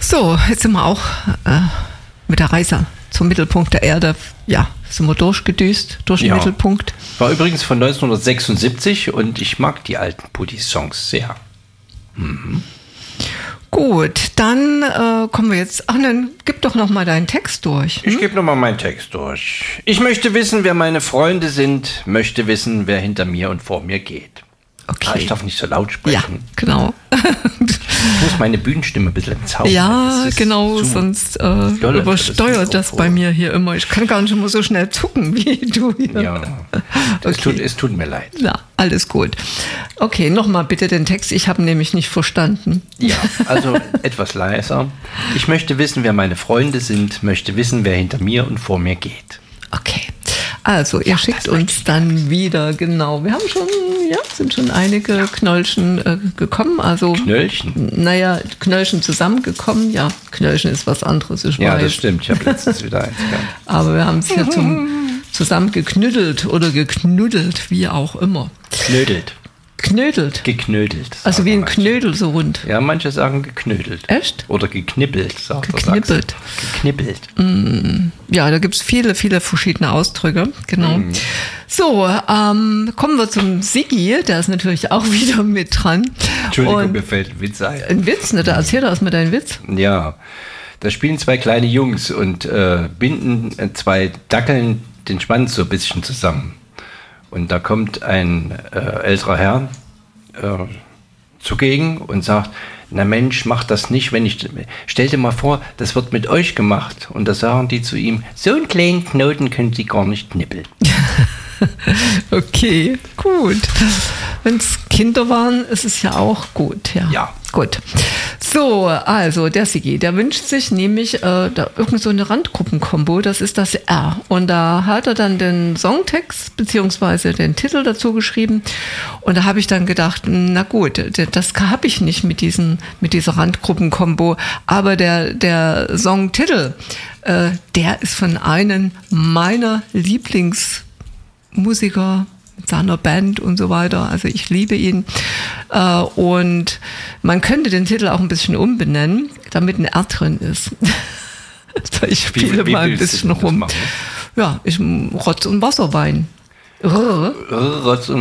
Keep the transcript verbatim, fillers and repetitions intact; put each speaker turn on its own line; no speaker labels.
So, jetzt sind wir auch äh, mit der Reise zum Mittelpunkt der Erde, ja, sind wir durchgedüst, durch den
Ja.
Mittelpunkt.
War übrigens von neunzehnhundertsechsundsiebzig und ich mag die alten Puddy-Songs sehr. Mhm.
Gut, dann äh, kommen wir jetzt, ach dann gib doch noch mal deinen Text durch. Hm?
Ich gebe nochmal meinen Text durch. Ich möchte wissen, wer meine Freunde sind, möchte wissen, wer hinter mir und vor mir geht.
Okay.
Ah, ich darf nicht so laut
Ja,
sprechen.
genau.
Ich muss meine Bühnenstimme ein bisschen entzaubern.
Ja,
Das ist
genau,
zu
sonst äh,
dolle für das
übersteuert das
Mikrofon.
bei mir hier immer. Ich kann gar nicht immer so schnell zucken wie du hier.
Ja, es,
Okay.
tut, es tut mir leid.
Ja, alles gut. Okay, nochmal bitte den Text. Ich habe nämlich nicht verstanden.
Ja, also etwas leiser. Ich möchte wissen, wer meine Freunde sind, möchte wissen, wer hinter mir und vor mir geht.
Okay. Also, ihr schickt uns dann wieder, genau. Wir haben schon, ja, sind schon einige Knöllchen äh, gekommen. Also,
Knöllchen?
naja, Knöllchen zusammengekommen. Ja, Knöllchen ist was anderes, ich
Ja,
weiß.
das stimmt. Ich habe letztens wieder eins gehabt.
Aber wir haben es hier zum, zusammen geknüttelt oder geknuddelt, wie auch immer.
Knödelt.
Knödelt.
Geknödelt.
Also
sagen
wie ein
manche.
Knödel so rund.
Ja, manche sagen geknödelt.
Echt?
Oder geknippelt, sagt der
Geknippelt.
Sachse. Geknippelt.
Ja, da gibt es viele, viele verschiedene Ausdrücke. Genau.
Mhm.
So, ähm, kommen wir zum Siggi. Der ist natürlich auch wieder mit dran.
Entschuldigung,
Und
mir fällt ein Witz ein.
ein Witz, ne? Da erzähl doch erstmal deinen Witz.
Ja, da spielen zwei kleine Jungs und äh, binden äh, zwei Dackeln den Schwanz so ein bisschen zusammen. Und da kommt ein äh, älterer Herr äh, zugegen und sagt, na Mensch, mach das nicht, wenn ich, stell dir mal vor, das wird mit euch gemacht. Und da sagen die zu ihm, so einen kleinen Knoten können Sie gar nicht knippeln.
Okay, gut. Wenn es Kinder waren, ist es ja auch gut. Ja.
Ja.
Gut. So, also der Sigi, der wünscht sich nämlich äh, da irgend so eine Randgruppenkombo, das ist das R. Und da hat er dann den Songtext beziehungsweise den Titel dazu geschrieben. Und da habe ich dann gedacht, na gut, das habe ich nicht mit, diesen, mit dieser Randgruppenkombo. Aber der, der Songtitel, äh, der ist von einem meiner Lieblingsmusiker mit seiner Band und so weiter. Also ich liebe ihn. Äh, und man könnte den Titel auch ein bisschen umbenennen, damit ein R drin ist. Ich spiele
Wie- wie
mal ein
willst du
bisschen
das
rum.
machen?
Ja, ich Rotz- und Wasserwein.
Rotz und